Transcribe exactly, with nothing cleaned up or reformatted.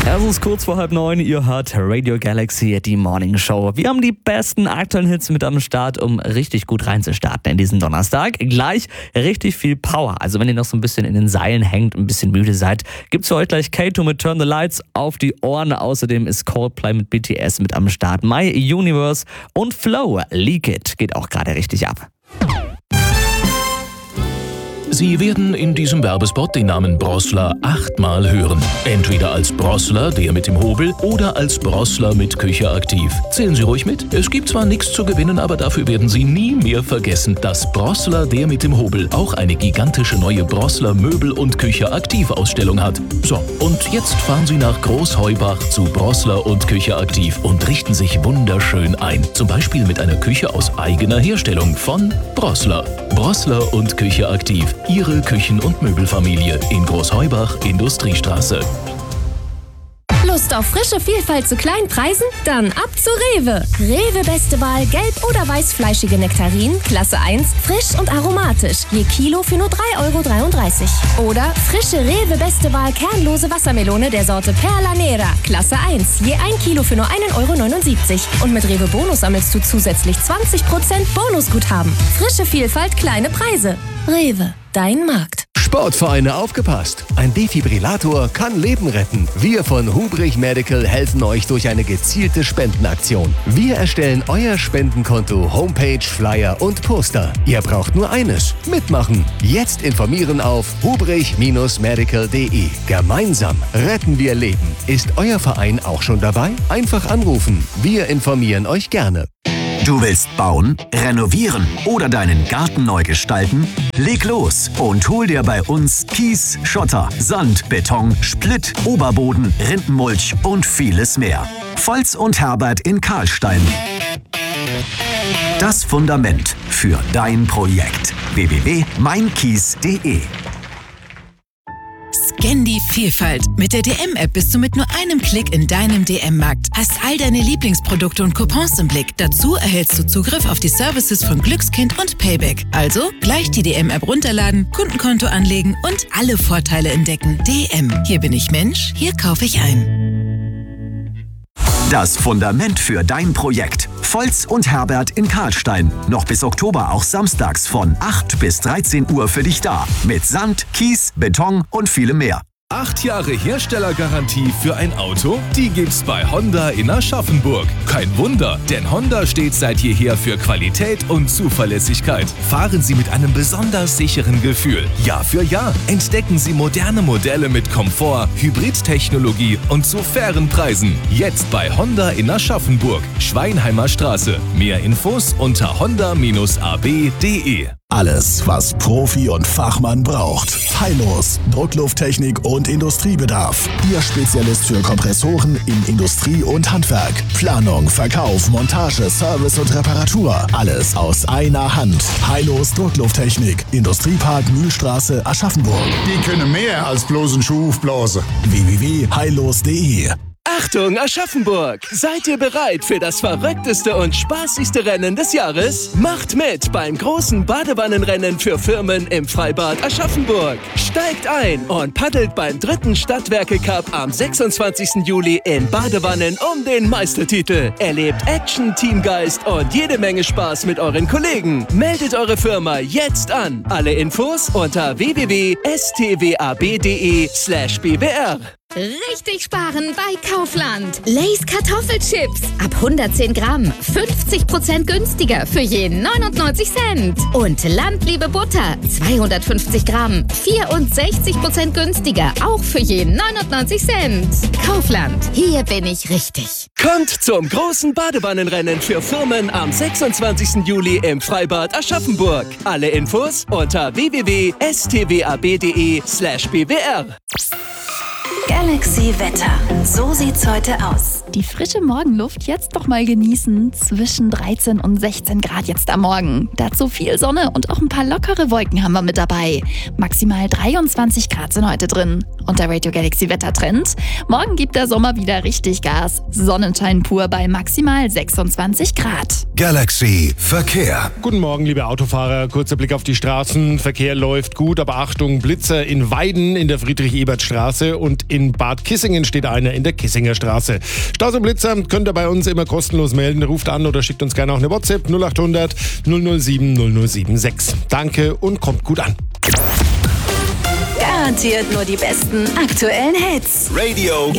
Es ist kurz vor halb neun, ihr hört Radio Galaxy, die Morning Show. Wir haben die besten aktuellen Hits mit am Start, um richtig gut reinzustarten in diesen Donnerstag. Gleich richtig viel Power. Also wenn ihr noch so ein bisschen in den Seilen hängt, ein bisschen müde seid, gibt's für euch gleich K zwei mit Turn the Lights auf die Ohren. Außerdem ist Coldplay mit B T S mit am Start. My Universe und Flow, Leak It, geht auch gerade richtig ab. Sie werden in diesem Werbespot den Namen Brossler achtmal hören. Entweder als Brossler, der mit dem Hobel, oder als Brossler mit Küche aktiv. Zählen Sie ruhig mit. Es gibt zwar nichts zu gewinnen, aber dafür werden Sie nie mehr vergessen, dass Brossler, der mit dem Hobel, auch eine gigantische neue Brossler Möbel- und Küche aktiv Ausstellung hat. So, und jetzt fahren Sie nach Großheubach zu Brossler und Küche aktiv und richten sich wunderschön ein. Zum Beispiel mit einer Küche aus eigener Herstellung von Brossler. Brossler und Küche aktiv. Ihre Küchen- und Möbelfamilie in Großheubach, Industriestraße. Lust auf frische Vielfalt zu kleinen Preisen? Dann ab zu Rewe. Rewe beste Wahl gelb- oder weißfleischige Nektarinen, Klasse eins, frisch und aromatisch. Je Kilo für nur drei Euro dreiunddreißig. Oder frische Rewe beste Wahl kernlose Wassermelone der Sorte Perla Nera, Klasse eins. Je ein Kilo für nur ein Euro neunundsiebzig. Und mit Rewe Bonus sammelst du zusätzlich zwanzig Prozent Bonusguthaben. Frische Vielfalt, kleine Preise. Rewe, dein Markt. Sportvereine, aufgepasst! Ein Defibrillator kann Leben retten. Wir von Hubrich Medical helfen euch durch eine gezielte Spendenaktion. Wir erstellen euer Spendenkonto, Homepage, Flyer und Poster. Ihr braucht nur eines: mitmachen. Jetzt informieren auf hubrich medical punkt de. Gemeinsam retten wir Leben. Ist euer Verein auch schon dabei? Einfach anrufen. Wir informieren euch gerne. Du willst bauen, renovieren oder deinen Garten neu gestalten? Leg los und hol dir bei uns Kies, Schotter, Sand, Beton, Splitt, Oberboden, Rindenmulch und vieles mehr. Volz und Herbert in Karlstein. Das Fundament für dein Projekt. w w w punkt mein kies punkt de. Scan die Vielfalt. Mit der D M-App bist du mit nur einem Klick in deinem D M-Markt. Hast all deine Lieblingsprodukte und Coupons im Blick. Dazu erhältst du Zugriff auf die Services von Glückskind und Payback. Also gleich die D M-App runterladen, Kundenkonto anlegen und alle Vorteile entdecken. D M. Hier bin ich Mensch, hier kaufe ich ein. Das Fundament für dein Projekt. Volz und Herbert in Karlstein. Noch bis Oktober auch samstags von acht bis dreizehn Uhr für dich da. Mit Sand, Kies, Beton und vielem mehr. Acht Jahre Herstellergarantie für ein Auto? Die gibt's bei Honda in Aschaffenburg. Kein Wunder, denn Honda steht seit jeher für Qualität und Zuverlässigkeit. Fahren Sie mit einem besonders sicheren Gefühl. Jahr für Jahr entdecken Sie moderne Modelle mit Komfort, Hybridtechnologie und zu fairen Preisen. Jetzt bei Honda in Aschaffenburg, Schweinheimer Straße. Mehr Infos unter honda a b punkt de. Alles, was Profi und Fachmann braucht. Heilos, Drucklufttechnik und Industriebedarf. Ihr Spezialist für Kompressoren in Industrie und Handwerk. Planung, Verkauf, Montage, Service und Reparatur. Alles aus einer Hand. Heilos Drucklufttechnik. Industriepark Mühlstraße, Aschaffenburg. Die können mehr als bloß einen Schuh aufblasen. w w w punkt heilos punkt de. Achtung, Aschaffenburg! Seid ihr bereit für das verrückteste und spaßigste Rennen des Jahres? Macht mit beim großen Badewannenrennen für Firmen im Freibad Aschaffenburg. Steigt ein und paddelt beim dritten Stadtwerke-Cup am sechsundzwanzigsten Juli in Badewannen um den Meistertitel. Erlebt Action, Teamgeist und jede Menge Spaß mit euren Kollegen. Meldet eure Firma jetzt an. Alle Infos unter w w w punkt s t w a b punkt de slash b w r. Richtig sparen bei Kaufland. Lay's Kartoffelchips. Ab hundertzehn Gramm. fünfzig Prozent günstiger für je neunundneunzig Cent. Und Landliebe Butter. zweihundertfünfzig Gramm. vierundsechzig Prozent günstiger. Auch für je neunundneunzig Cent. Kaufland. Hier bin ich richtig. Kommt zum großen Badewannenrennen für Firmen am sechsundzwanzigsten Juli im Freibad Aschaffenburg. Alle Infos unter w w w punkt s t w a b punkt de slash b w r. Galaxy Wetter. So sieht's heute aus. Die frische Morgenluft jetzt doch mal genießen. Zwischen dreizehn und sechzehn Grad jetzt am Morgen. Dazu viel Sonne und auch ein paar lockere Wolken haben wir mit dabei. Maximal dreiundzwanzig Grad sind heute drin. Und der Radio Galaxy Wettertrend. Morgen gibt der Sommer wieder richtig Gas. Sonnenschein pur bei maximal sechsundzwanzig Grad. Galaxy Verkehr. Guten Morgen, liebe Autofahrer. Kurzer Blick auf die Straßen. Verkehr läuft gut, aber Achtung, Blitzer in Weiden in der Friedrich-Ebert-Straße und in Bad Kissingen steht einer in der Kissinger Straße. Staus und Blitzer könnt ihr bei uns immer kostenlos melden. Ruft an oder schickt uns gerne auch eine WhatsApp null acht hundert null null sieben null null sieben sechs. Danke und kommt gut an. Garantiert nur die besten aktuellen Hits. Radio